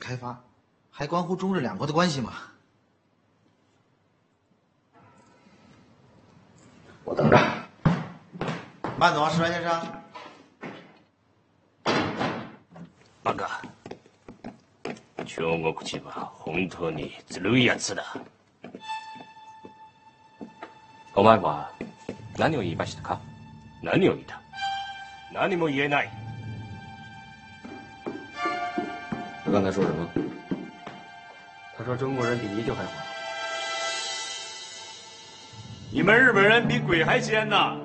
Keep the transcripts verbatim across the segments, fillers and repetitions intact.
开发，还关乎中日两国的关系嘛。 我等着。 慢走啊，石川先生。 バカ。中国人は本当にずるいやつだ。お前は何を言いましたか？何を言った？何も言えない。 他刚才说什么？ 他说中国人比泥鳅还滑。 你们日本人比鬼还仙呐！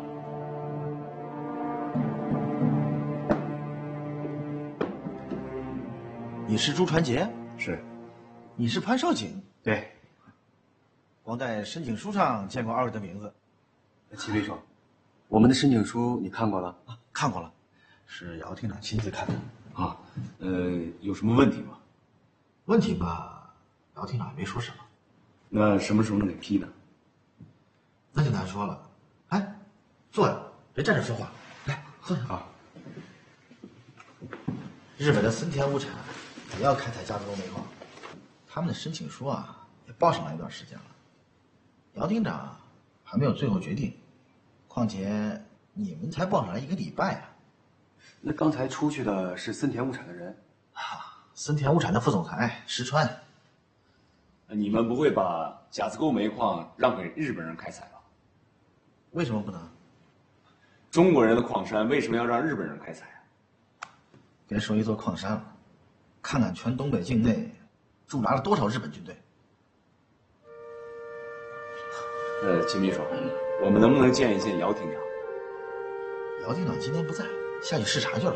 你是朱传杰？ 是。 你是潘少景？ 对。 光在申请书上见过二位的名字。 齐秘书，我们的申请书你看过了？ 啊，看过了，是姚厅长亲自看的。 啊，呃，有什么问题吗？ 问题吧，姚厅长也没说什么。 那什么时候能给批呢？ 那就难说了。哎，坐呀，别站着说话。来，坐下。 好。 日本的森田物产也要开采加子沟煤矿，他们的申请书啊也报上来一段时间了。姚厅长还没有最后决定，况且你们才报上来一个礼拜啊。 那刚才出去的是森田物产的人啊，森田物产的副总裁石川。 你们不会把甲子沟煤矿让给日本人开采吧？ 为什么不能？ 中国人的矿山为什么要让日本人开采啊？ 别说一座矿山了，看看全东北境内驻扎了多少日本军队。 呃，秦秘书，我们能不能见一见姚厅长？ 姚厅长今天不在，下去视察去了。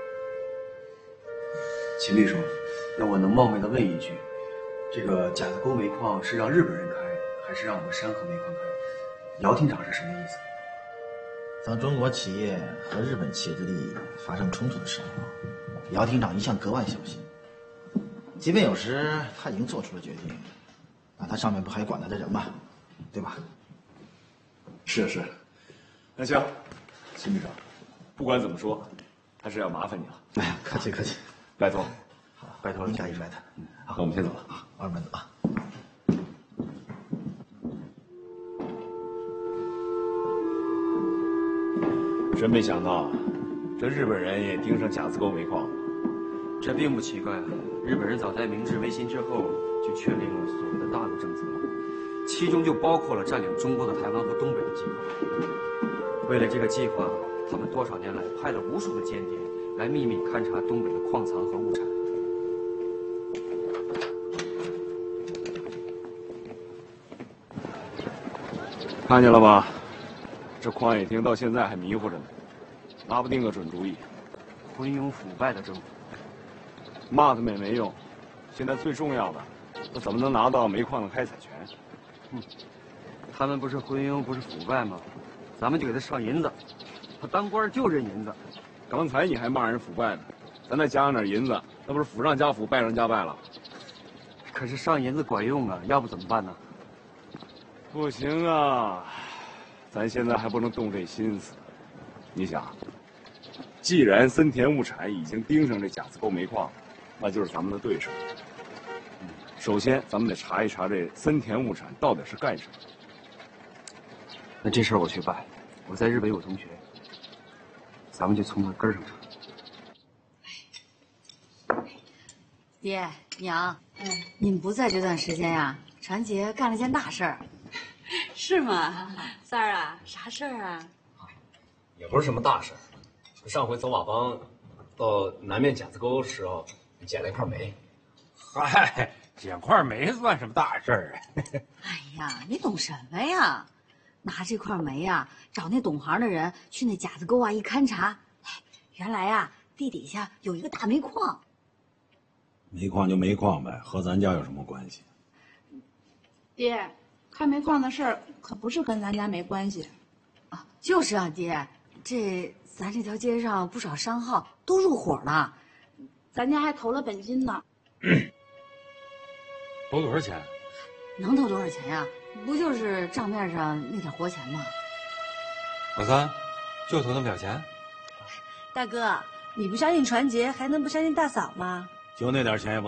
秦秘书，那我能冒昧的问一句，这个甲子沟煤矿是让日本人开，还是让我们山河煤矿开？姚厅长是什么意思？ 当中国企业和日本企业的利益发生冲突的时候，姚厅长一向格外小心。即便有时他已经做出了决定，那他上面不还管他的人吗？对吧？ 是是。那行，秦秘书，不管怎么说，还是要麻烦你了。 哎呀，客气客气， 拜托。 好，拜托了，应该应该的。 嗯，好，那我们先走了。 好，二门走啊。 真没想到，这日本人也盯上甲子沟煤矿了。 这并不奇怪，日本人早在明治维新之后就确定了所谓的大陆政策，其中就包括了占领中国的台湾和东北的计划。为了这个计划，他们多少年来派了无数的间谍来秘密勘察东北的矿藏和物产。 看见了吧？这矿野厅到现在还迷糊着呢，拿不定个准主意。 昏庸腐败的政府， 骂他们也没用。现在最重要的，他怎么能拿到煤矿的开采权？ 嗯，他们不是昏庸，不是腐败吗？咱们就给他上银子，他当官就认银子。 刚才你还骂人腐败呢，咱再加上点银子，那不是腐上加腐，败上加败了？ 可是上银子管用啊，要不怎么办呢？ 不行啊，咱现在还不能动这心思。你想，既然森田物产已经盯上这甲子沟煤矿，那就是咱们的对手。首先，咱们得查一查这森田物产到底是干什么。 那这事儿我去办，我在日本有同学，咱们就从那根上查。 爹娘，嗯，你们不在这段时间呀，传杰干了件大事儿。 是吗？三儿啊，啥事儿啊？ 也不是什么大事儿。上回走马帮到南面甲子沟时候，捡了一块煤。 嗨，捡块煤算什么大事儿啊？ 哎呀，你懂什么呀？拿这块煤呀，找那懂行的人去那甲子沟啊一勘察，哎，原来啊地底下有一个大煤矿。 煤矿就煤矿呗，和咱家有什么关系？ 爹，开煤矿的事儿可不是跟咱家没关系。 啊，就是啊，爹，这咱这条街上不少商号都入伙了， 咱家还投了本金呢。 投多少钱？ 能投多少钱呀？不就是账面上那点活钱吗？ 老三，就投那么点钱？ 大哥，你不相信传杰，还能不相信大嫂吗？ 就那点钱也不